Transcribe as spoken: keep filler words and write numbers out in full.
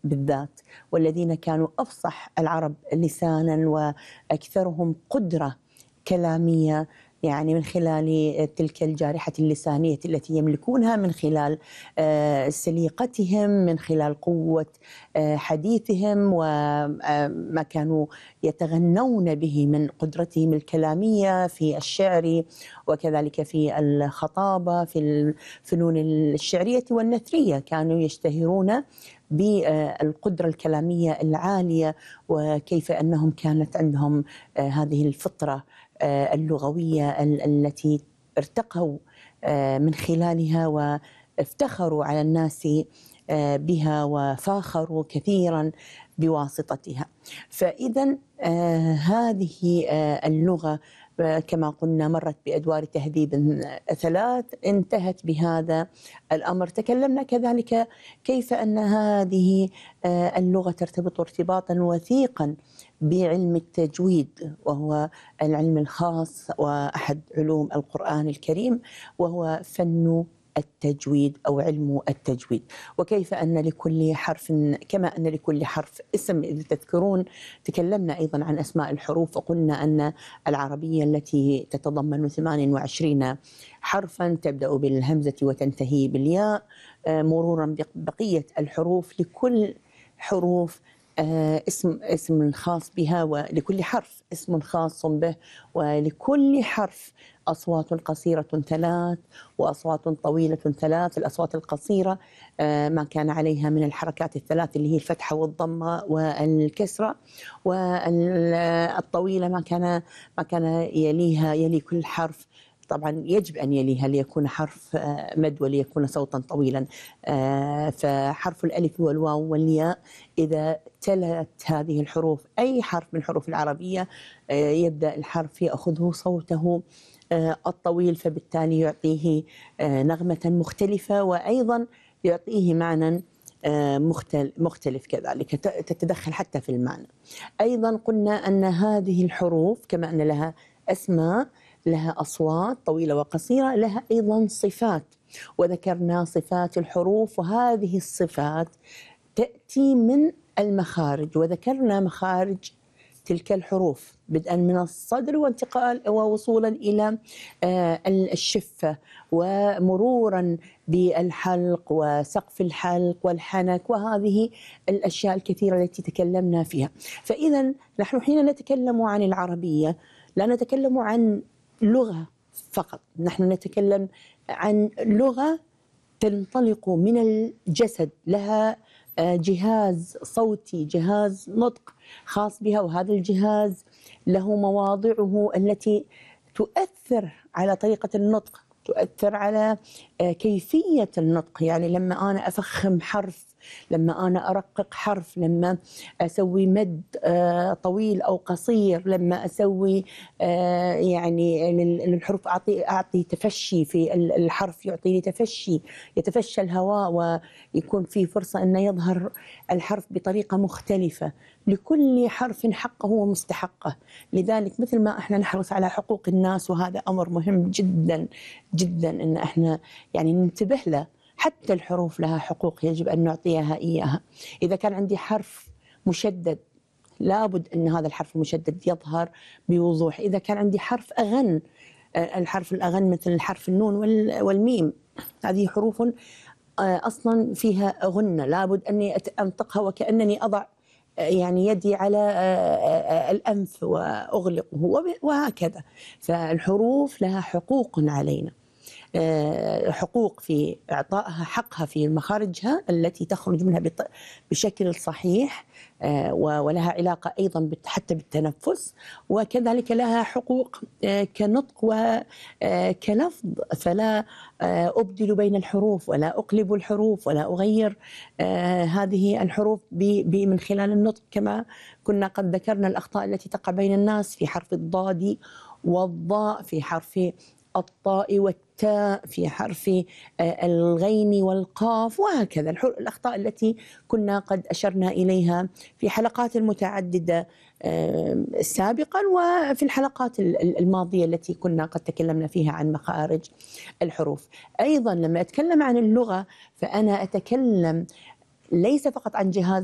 بالذات، والذين كانوا أفصح العرب لسانا وأكثرهم قدرة كلامية، يعني من خلال تلك الجارحة اللسانية التي يملكونها، من خلال سليقتهم، من خلال قوة حديثهم وما كانوا يتغنون به من قدرتهم الكلامية في الشعر وكذلك في الخطابة، في الفنون الشعرية والنثرية. كانوا يشتهرون بالقدرة الكلامية العالية، وكيف أنهم كانت عندهم هذه الفطرة اللغوية التي ارتقوا من خلالها وافتخروا على الناس بها وفاخروا كثيرا بواسطتها. فإذا هذه اللغة كما قلنا مرت بأدوار تهذيب ثلاث، انتهت بهذا الأمر. تكلمنا كذلك كيف أن هذه اللغة ترتبط ارتباطا وثيقا بعلم التجويد، وهو العلم الخاص وأحد علوم القرآن الكريم، وهو فن التجويد أو علم التجويد. وكيف أن لكل حرف كما أن لكل حرف اسم. إذا تذكرون تكلمنا أيضا عن أسماء الحروف، وقلنا أن العربية التي تتضمن ثمانية وعشرين حرفا تبدأ بالهمزة وتنتهي بالياء، مرورا ببقية الحروف، لكل حروف اسم اسم خاص بها، ولكل حرف اسم خاص به، ولكل حرف أصوات قصيرة ثلاث وأصوات طويلة ثلاث. الأصوات القصيرة ما كان عليها من الحركات الثلاث اللي هي الفتحة والضمة والكسرة، والطويلة ما كان ما كان يليها يلي كل حرف طبعا يجب أن يليها ليكون حرف مد وليكون صوتا طويلا. فحرف الألف والواو والياء إذا تلت هذه الحروف أي حرف من الحروف العربية يبدأ الحرف يأخذه صوته الطويل، فبالتالي يعطيه نغمة مختلفة، وأيضا يعطيه معنى مختلف كذلك، تتدخل حتى في المعنى. أيضا قلنا أن هذه الحروف كما أن لها أسماء، لها أصوات طويلة وقصيرة، لها أيضا صفات، وذكرنا صفات الحروف، وهذه الصفات تأتي من المخارج، وذكرنا مخارج تلك الحروف بدءا من الصدر وانتقال ووصولا إلى الشفة، ومرورا بالحلق وسقف الحلق والحنك، وهذه الأشياء الكثيرة التي تكلمنا فيها. فإذا نحن حين نتكلم عن العربية لا نتكلم عن لغة فقط، نحن نتكلم عن لغة تنطلق من الجسد، لها جهاز صوتي، جهاز نطق خاص بها، وهذا الجهاز له مواضعه التي تؤثر على طريقة النطق، تؤثر على كيفية النطق. يعني لما أنا أفخم حرف، لما أنا أرقق حرف، لما أسوي مد طويل أو قصير، لما أسوي يعني للحروف أعطي أعطي تفشي في الحرف، يعطي لي تفشي، يتفشى الهواء ويكون في فرصة أن يظهر الحرف بطريقة مختلفة. لكل حرف حقه ومستحقه. لذلك مثل ما احنا نحرص على حقوق الناس، وهذا أمر مهم جدا جدا أن احنا يعني ننتبه له، حتى الحروف لها حقوق يجب أن نعطيها إياها. إذا كان عندي حرف مشدد لابد أن هذا الحرف المشدد يظهر بوضوح. إذا كان عندي حرف أغن، الحرف الأغن مثل الحرف النون والميم، هذه حروف أصلا فيها غنة، لابد أني أنطقها وكأنني أضع يعني يدي على الأنف وأغلقه، وهكذا. فالحروف لها حقوق علينا، حقوق في إعطائها حقها في مخارجها التي تخرج منها بشكل صحيح، ولها علاقة أيضا حتى بالتنفس، وكذلك لها حقوق كنطق وكلفظ. فلا أبدل بين الحروف، ولا أقلب الحروف، ولا أغير هذه الحروف من خلال النطق، كما كنا قد ذكرنا الأخطاء التي تقع بين الناس في حرف الضاد والضاء، في حرف الطاء والتاء، في حرف الغين والقاف، وهكذا الأخطاء التي كنا قد أشرنا إليها في حلقات متعددة سابقا، وفي الحلقات الماضية التي كنا قد تكلمنا فيها عن مخارج الحروف. أيضا لما أتكلم عن اللغة فأنا أتكلم ليس فقط عن جهاز